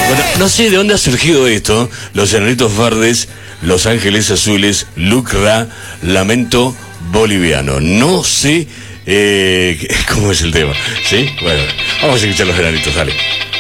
Bueno, no sé de dónde ha surgido esto. Los Enanitos Verdes, Los Ángeles Azules, Lucra, Lamento Boliviano. No sé cómo es el tema. ¿Sí? Bueno, vamos a escuchar Los Enanitos, dale.